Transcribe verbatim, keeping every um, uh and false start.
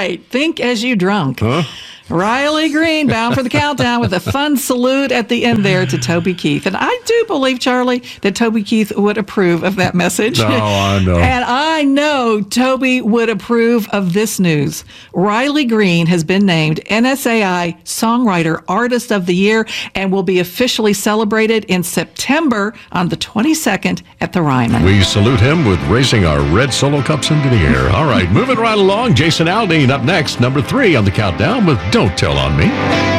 right. Think as you drunk. Huh? Riley Green bound for the countdown with a fun salute at the end there to Toby Keith. And I do believe, Charlie, that Toby Keith would approve of that message. No, I know. And I know Toby would approve of this news. Riley Green has been named N S A I Songwriter Artist of the Year and will be officially celebrated in September on the twenty-second at the Ryman. We salute him with raising our red solo cups into the air. All right, moving right along. Jason Aldean up next, number three on the countdown with Don't Tell on Me.